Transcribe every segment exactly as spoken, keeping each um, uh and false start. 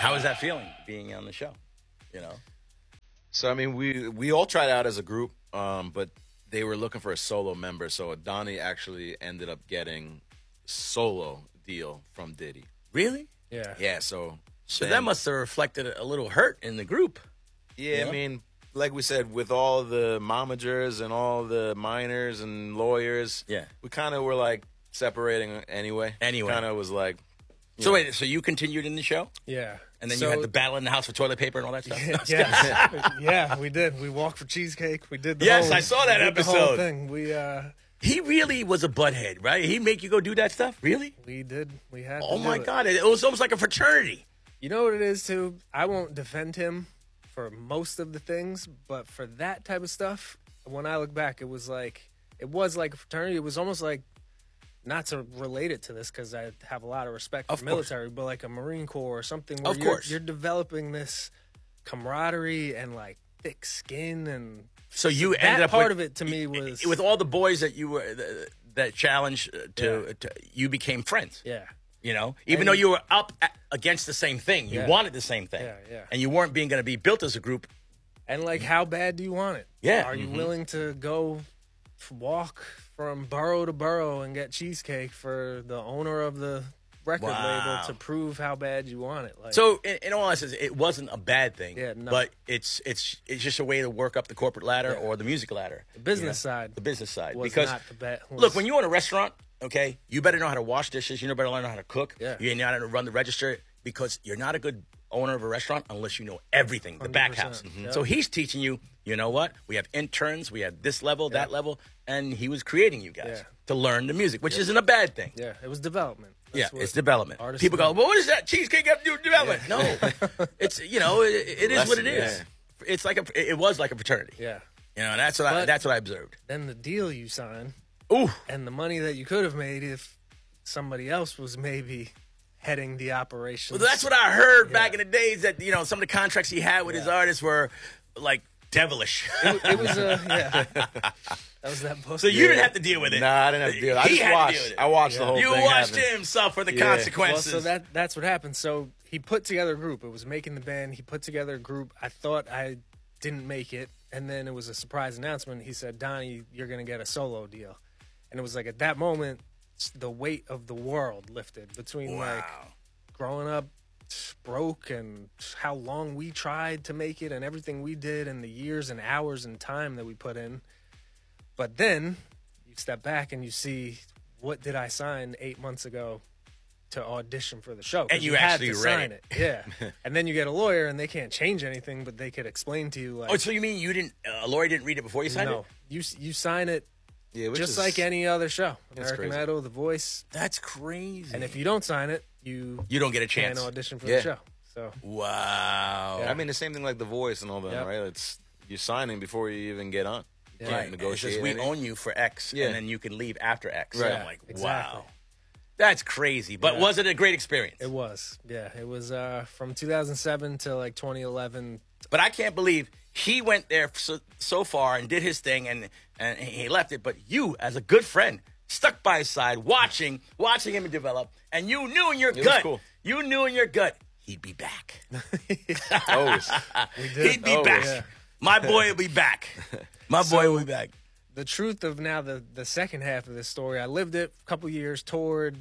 How was that feeling being on the show? You know. So I mean, we we all tried out as a group, um, but they were looking for a solo member. So Donnie actually ended up getting solo deal from Diddy. Really? Yeah. Yeah. So So then- that must have reflected a little hurt in the group. Yeah, Yeah. I mean, like we said, with all the momagers and all the minors and lawyers, Yeah. we kind of were like separating anyway. Anyway. kind of was like. So know. wait, so you continued in the show, Yeah. and then So- you had the battle in the house for toilet paper and all that stuff. yeah, yeah, we did. We walked for cheesecake. We did. The Yes, whole, I saw that we did the whole episode. thing. We uh, He really was a butthead, right? He'd make you go do that stuff, really? we did. We had. Oh to my do it. God, it, it was almost like a fraternity. You know what it is too? I won't defend him for most of the things, but for that type of stuff, when I look back, it was like it was like a fraternity. It was almost like, not to relate it to this because I have a lot of respect for Of course. military, but like a Marine Corps or something where Of you're, course. you're developing this camaraderie and like thick skin, and So you that ended up part with, of it to me was with all the boys that you were uh, that challenged uh, to, Yeah. to you became friends. yeah. You know, even And- though you were up a- against the same thing, you Yeah. wanted the same thing, Yeah, yeah. and you weren't being going to be built as a group. And like, how bad do you want it? Yeah. Are you Mhm. willing to go f- walk from borough to borough and get cheesecake for the owner of the record Wow. label to prove how bad you want it? Like, So, in, in all honesty, it wasn't a bad thing. Yeah, no. But it's it's it's just a way to work up the corporate ladder Yeah. or the music ladder. the business you know? side The business side. was Because not the bad. was- look, when you own a restaurant, okay, you better know how to wash dishes. You better learn how to cook. Yeah. You know how to run the register because you're not a good owner of a restaurant unless you know everything, the back one hundred house. percent. Mhm. So he's teaching you, you know what? We have interns, we have this level, that level, and he was creating you guys Yeah. to learn the music, which isn't a bad thing. yeah, it was development. Yeah, That's what it's development. artists People go, do. well, what does that cheesecake have to do with development? No, it's, you know, it, it is what it is. Lesson, It's like a, it was like a fraternity. Yeah. You know, and that's what I, But- that's what I observed. Then the deal you sign Ooh, and the money that you could have made if somebody else was maybe heading the operation. well, that's what I heard back Yeah. in the days that, you know, some of the contracts he had with his Yeah. artists were like devilish. It, it was a yeah. That was that book. So you didn't have to deal with it. Nah, I didn't have to deal with it. I He just had to watched. deal with it. I watched the Yeah. whole You thing. watched happen. him suffer the Yeah. Well, consequences. so that that's what happened. So he put together a group. It was making the band. He put together a group. I thought I didn't make it, and then it was a surprise announcement. He said, "Donnie, you're gonna get a solo deal," and it was like at that moment, the weight of the world lifted between like wow. growing up broke and how long we tried to make it and everything we did and the years and hours and time that we put in. But then you step back and you see, what did I sign eight months ago to audition for the show? 'Cause And you had actually to read sign it. it. Yeah. And then you get a lawyer and they can't change anything, but they could explain to you like, Oh, so you mean you didn't, uh, a lawyer didn't read it before you signed no, it? you you sign it Yeah, which just is- like any other show. That's American crazy. Idol, The Voice. That's crazy. And if you don't sign it, you you don't get a can't chance. audition for Yeah. the show. So Wow. Yeah. I mean, the same thing like The Voice and all that, Yep. right? It's you're signing before you even get on. You Yeah. can't Right. It negotiate says we anything. own you for X, Yeah. and then you can leave after X. Right. So I'm like, Exactly. wow. That's crazy. But Yeah. was it a great experience? it was. Yeah. It was uh, from two thousand seven to like twenty eleven. But I can't believe he went there so, so far and did his thing and, and he left it. But you, as a good friend, stuck by his side, watching, watching him develop, and you knew in your was gut, cool. you knew in your gut, he'd be back. Always. He'd be Oh, back. yeah. My boy will be back. My boy will be back. The truth of now the the second half of this story, I lived it a couple years, toured,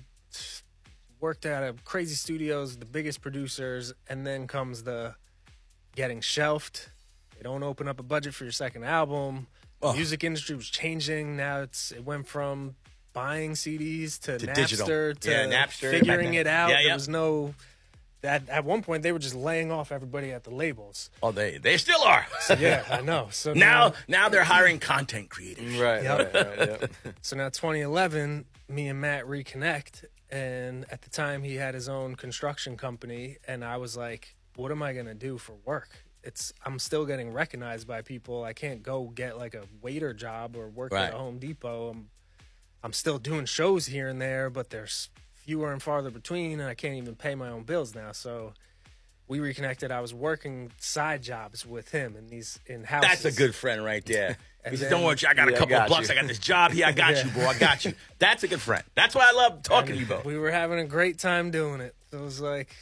worked out of crazy studios, the biggest producers, and then comes the getting shelved. They don't open up a budget for your second album. The Oh. music industry was changing. Now it's it went from buying C Ds to, To Napster digital. to Yeah, Napster back figuring then. it out. Yeah, yeah. There was no that at one point they were just laying off everybody at the labels. Oh, they they still are. Yeah, I know. So now now they're hiring content creators. Right, Yep. right, right, yep. So now twenty eleven, me and Matt reconnect, and at the time he had his own construction company, and I was like, what am I going to do for work? It's I'm still getting recognized by people. I can't go get like a waiter job or work Right. at a Home Depot. I'm I'm still doing shows here and there, but there's fewer and farther between, and I can't even pay my own bills now. So we reconnected. I was working side jobs with him in these in houses. That's a good friend right there. And He said, then- "Don't worry, I got a Yeah, I couple of got bucks. you. I got this job here. I got Yeah. you, boy. I got you." That's a good friend. That's why I love talking to you both. We were having a great time doing it. It was like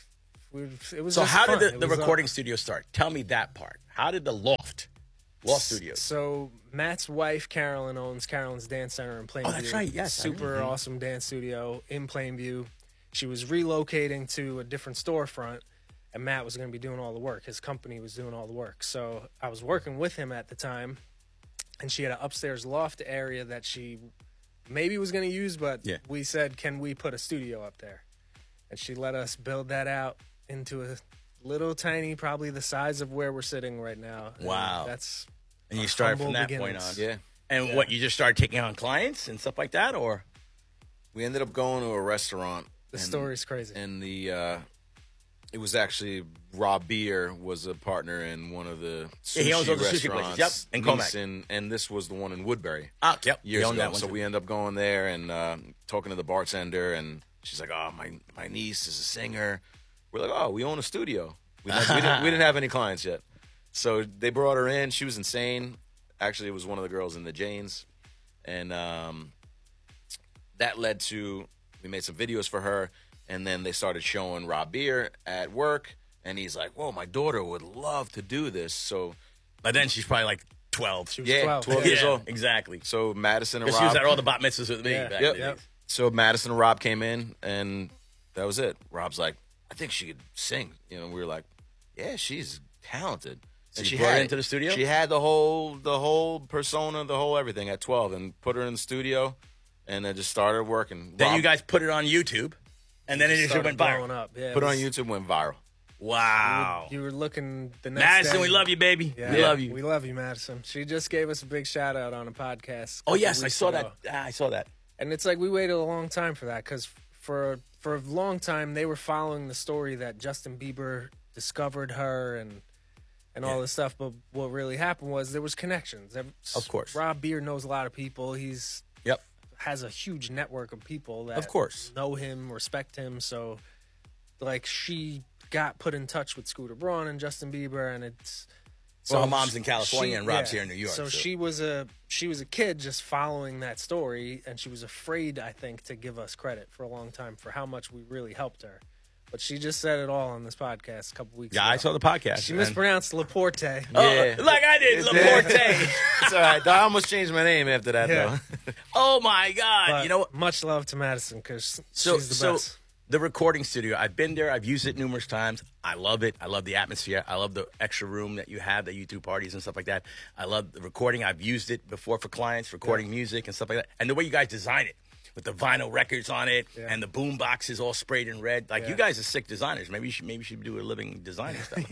We, it was So just how fun. did the, It the was, uh, recording studio start? Tell me that part. How did the Loft, Loft Studios? So Matt's wife Carolyn owns Carolyn's Dance Center in Plainview. Oh, that's right, yes, I super remember. awesome dance studio in Plainview. She was relocating to a different storefront, and Matt was going to be doing all the work. His company was doing all the work. So I was working with him at the time, and she had an upstairs loft area that she maybe was going to use, but Yeah. we said, can we put a studio up there? And she let us build that out into a little tiny, probably the size of where we're sitting right now. And Wow. That's And you our started from humble that point on. beginnings. Yeah. And Yeah. what, you just started taking on clients and stuff like that, or? We ended up going to a restaurant. The and- story's crazy. And the uh, it was actually Rob Beer was a partner in one of the sushi Yeah, he owns all the sushi restaurants. places. Yep, in Comac. Nice, And, and this was the one in Woodbury. Ah, yep. Years you own ago. that one So too. we end up going there and uh, talking to the bartender, and she's like, "Oh, my my niece is a singer." We're like, "Oh, we own a studio." We, we, didn't, we didn't have any clients yet, so they brought her in. She was insane. Actually, it was one of the girls in the Janes, and um, that led to we made some videos for her, and then they started showing Rob Beer at work, and he's like, "Whoa, my daughter would love to do this." So But then she's probably like twelve. She was yeah, twelve, twelve yeah. years old. Exactly. So Madison and Because she Rob was at all the bat mitzvahs with me Yeah. back Yep. in the Yep. days. So Madison and Rob came in, and that was it. Rob's like, I think she could sing. You know, we were like, yeah, she's talented. So you brought her had into the studio? She had the whole, the whole persona, the whole everything at twelve, and put her in the studio, and then just started working. Then Rob you guys put it on YouTube, and then it just Started went blowing viral. up. Yeah, put it on was- YouTube, went viral. Wow. You were looking the next Madison, day. we love you, baby. Yeah, We love you. We love you, Madison. She just gave us a big shout out on a podcast. a oh, couple yes, I weeks saw ago. that. Ah, I saw that. And it's like we waited a long time for that because for for a long time they were following the story that Justin Bieber discovered her and and all Yeah. this stuff. But what really happened was there was connections. There- Of course. Rob Beer knows a lot of people. He's Yep. has a huge network of people that Of course. know him, respect him. So like she got put in touch with Scooter Braun and Justin Bieber, and it's Well, her mom's in California and Rob's yeah. here in New York, So, so- she was a she was a kid just following that story, and she was afraid, I think, to give us credit for a long time for how much we really helped her. But she just said it all on this podcast a couple weeks Yeah, ago. I saw the podcast. She and- mispronounced Laporte. Yeah. Oh, like I did, Laporte. It's all right. I almost changed my name after that, Yeah. though. Oh, my God. But you know what? much love to Madison because So, she's the so best. the recording studio, I've been there. I've used it numerous times. I love it. I love the atmosphere. I love the extra room that you have that you do parties and stuff like that. I love the recording. I've used it before for clients, recording music and stuff like that. And the way you guys design it with the vinyl records on it Yeah. and the boom boxes all sprayed in red. Like Yeah. you guys are sick designers. Maybe you should maybe you should do a living designing stuff.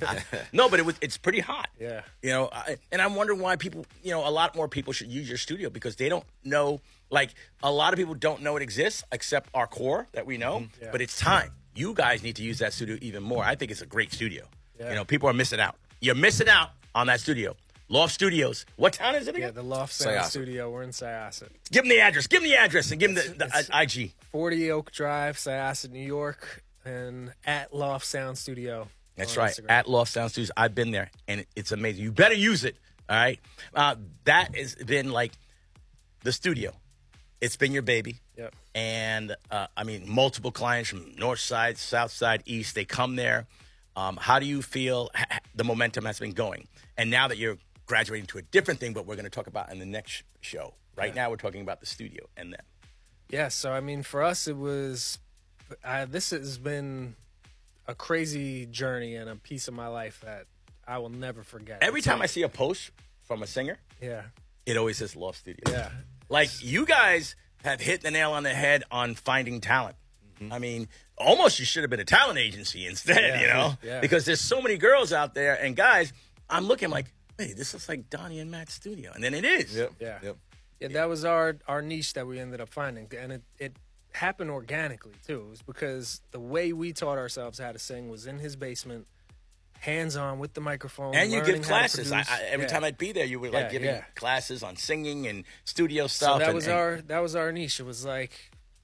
No, but it was it's pretty hot. Yeah. You know, I, and I'm wondering why people, you know, a lot more people should use your studio because they don't know, like, a lot of people don't know it exists except our core that we know, Yeah. but it's time. You guys need to use that studio even more. I think it's a great studio. Yeah. You know, people are missing out. You're missing out on that studio. Loft Studios. What town is it Yeah, again? the Loft Sound Syosset. Studio. We're in Syosset. Give them the address. Give them the address and give them the, the It's- I G. forty Oak Drive, Syosset, New York, and at Loft Sound Studio. That's on right. Instagram. At Loft Sound Studios. I've been there, and it- it's amazing. You better use it. All right. Uh, that has been like the studio. It's been your baby. Yep. And uh, I mean, multiple clients from North Side, South Side, East. They come there. Um, how do you feel ha- ha- the momentum has been going? And now that you're graduating to a different thing, but we're going to talk about in the next show. Right now, we're talking about the studio and them. Yeah, so I mean, for us, it was. Uh, this has been a crazy journey and a piece of my life that I will never forget. Every It's time I like- see a post from a singer, yeah, it always says Loft Studio. yeah, Like, you guys have hit the nail on the head on finding talent. I mean, almost you should have been a talent agency instead, Yeah, you know? yeah. Because there's so many girls out there and guys, I'm looking like, hey, this looks like Donnie and Matt's studio. And then it is. Yep. Yeah. Yep. yeah. That was our our niche that we ended up finding, and it it happened organically too. It was because the way we taught ourselves how to sing was in his basement, hands on with the microphone, And you learning give how to classes. I, produce. I, every Yeah. time I'd be there, you were like Yeah, giving yeah. classes on singing and studio So stuff. that and- was and- our that was our niche. It was like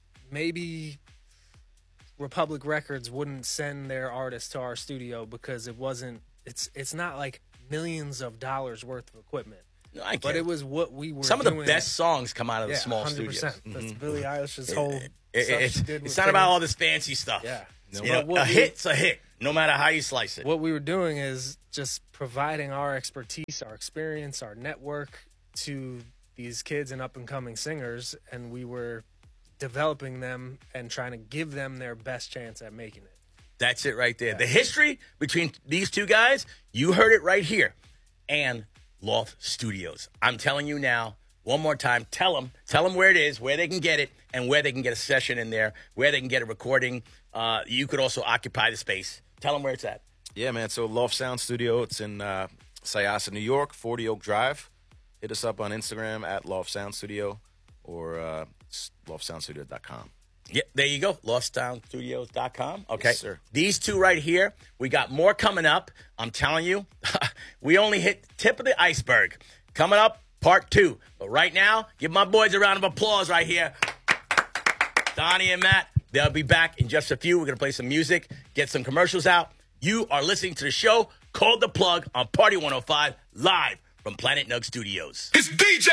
maybe Republic Records wouldn't send their artists to our studio because it wasn't. It's it's not like millions of dollars worth of equipment, No, I but get it it. was what we were. Some of the doing. best songs come out of yeah, the small one hundred percent. studios. That's Billie Eilish's whole. It- stuff it's she did with it's not about Pink. all this fancy stuff. Yeah, No. You know, What a we- hit's a hit, no matter how you slice it. What we were doing is just providing our expertise, our experience, our network to these kids and up-and-coming singers, and we were developing them and trying to give them their best chance at making it. That's it right there. The history between these two guys, you heard it right here. And Loft Studios. I'm telling you now, one more time, tell them, tell them where it is, where they can get it, and where they can get a session in there, where they can get a recording. Uh, you could also occupy the space. Tell them where it's at. Yeah, man. So Loft Sound Studio, it's in uh, Syosset, New York, forty Oak Drive. Hit us up on Instagram at Loft Sound Studio or uh, loft sound studio dot com. Yeah, there you go, loft sound studios dot com. Okay, Yes, sir. These two right here, we got more coming up. I'm telling you, we only hit tip of the iceberg. Coming up, part two. But right now, give my boys a round of applause right here. Donnie and Matt, they'll be back in just a few. We're going to play some music, get some commercials out. You are listening to the show called The Plug on Party one oh five, live from Planet Nug Studios. It's D J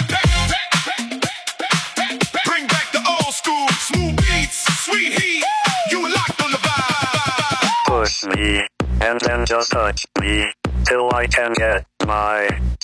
Bring back the old school, smooth beats, sweet heat. You were locked on the vibe. Push me, and then just touch me, till I can get my